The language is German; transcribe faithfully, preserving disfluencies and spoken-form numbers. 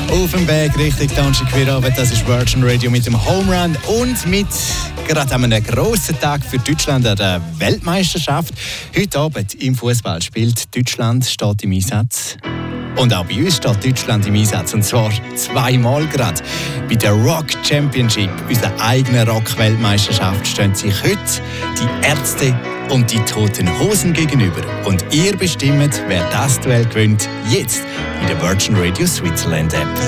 Auf dem Weg Richtung Donnerstagabend, das ist Virgin Radio mit dem Home Run und mit gerade an einem grossen Tag für Deutschland an der Weltmeisterschaft. Heute Abend im Fußball spielt Deutschland, steht im Einsatz. Und auch bei uns steht Deutschland im Einsatz, und zwar zweimal gerade. Bei der Rock Championship, unserer eigenen Rock-Weltmeisterschaft, stehen sich heute die Ärzte und die Toten Hosen gegenüber. Und ihr bestimmt, wer das Duell gewinnt, jetzt in der Virgin Radio Switzerland App.